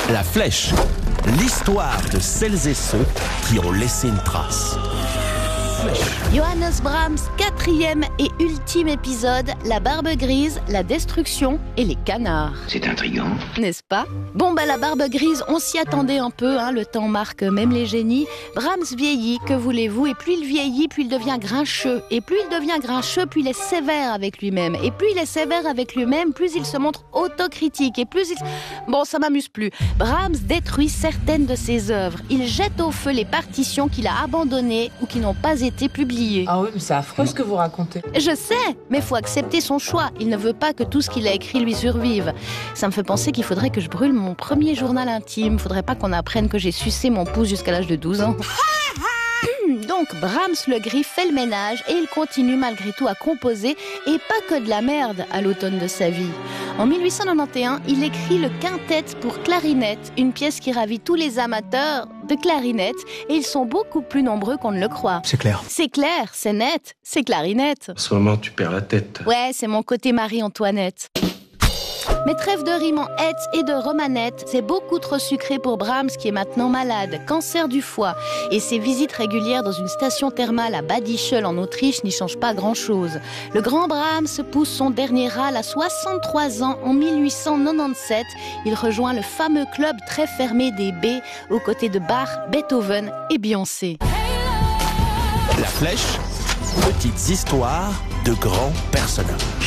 La Flèche, l'histoire de celles et ceux qui ont laissé une trace. Johannes Brahms, 4e et ultime épisode, la barbe grise, la destruction et les canards. C'est intriguant. N'est-ce pas ? Bon, la barbe grise, on s'y attendait un peu, le temps marque même les génies. Brahms vieillit, que voulez-vous ? Et plus il vieillit, plus il devient grincheux. Et plus il devient grincheux, plus il est sévère avec lui-même. Et plus il est sévère avec lui-même, plus il se montre autocritique. Et plus il... Bon, ça m'amuse plus. Brahms détruit certaines de ses œuvres. Il jette au feu les partitions qu'il a abandonnées ou qui n'ont pas été publiées. Ah oui, mais c'est affreux ce que vous racontez. Je sais, mais faut accepter son choix. Il ne veut pas que tout ce qu'il a écrit lui survive. Ça me fait penser qu'il faudrait que je brûle mon premier journal intime. Faudrait pas qu'on apprenne que j'ai sucé mon pouce jusqu'à l'âge de 12 ans. Donc Brahms le Gris fait le ménage et il continue malgré tout à composer, et pas que de la merde à l'automne de sa vie. En 1891, il écrit le quintet pour clarinette, une pièce qui ravit tous les amateurs de clarinette, et ils sont beaucoup plus nombreux qu'on ne le croit. C'est clair. C'est clair, c'est net, c'est clarinette. En ce moment, tu perds la tête. Ouais, c'est mon côté Marie-Antoinette. Mais trêve de rime en hête et de romanette, c'est beaucoup trop sucré pour Brahms qui est maintenant malade, cancer du foie. Et ses visites régulières dans une station thermale à Bad Ischl en Autriche n'y changent pas grand-chose. Le grand Brahms pousse son dernier râle à 63 ans en 1897. Il rejoint le fameux club très fermé des B aux côtés de Bach, Beethoven et Beyoncé. La Flèche, petites histoires de grands personnages.